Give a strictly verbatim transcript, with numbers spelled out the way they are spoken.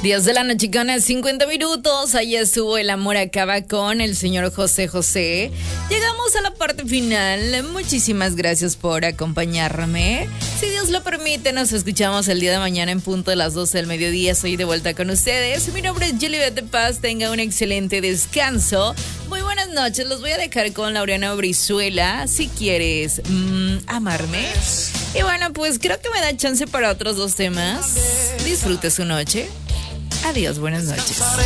diez de la noche con cincuenta minutos. Ahí estuvo El Amor Acaba con el señor José José. Llegamos a la parte final. Muchísimas gracias por acompañarme. Si Dios lo permite, nos escuchamos el día de mañana en punto de las doce del mediodía. Estoy de vuelta con ustedes. Mi nombre es Yelibet de Paz. Tenga un excelente descanso. Muy buenas noches. Los voy a dejar con Laureano Brizuela. Si quieres mmm, amarme. Y bueno, pues creo que me da chance para otros dos temas. Disfrute su noche. Adiós, buenas noches.